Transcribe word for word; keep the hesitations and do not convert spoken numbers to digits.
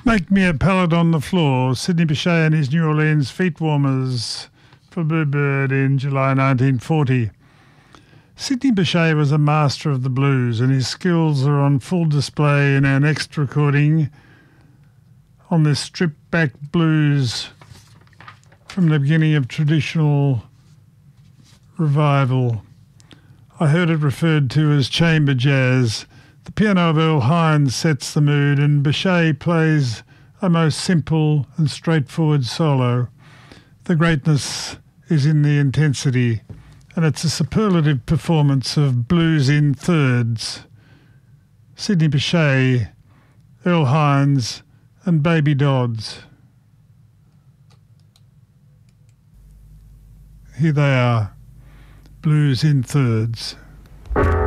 Make Me a Pallet on the Floor, Sidney Bechet and his New Orleans Feet Warmers for Bluebird in July nineteen forty. Sidney Bechet was a master of the blues, and his skills are on full display in our next recording on this stripped-back blues from the beginning of traditional revival. I heard it referred to as chamber jazz. The piano of Earl Hines sets the mood, and Bechet plays a most simple and straightforward solo. The greatness is in the intensity, and it's a superlative performance of blues in thirds. Sidney Bechet, Earl Hines and Baby Dodds. Here they are, blues in thirds.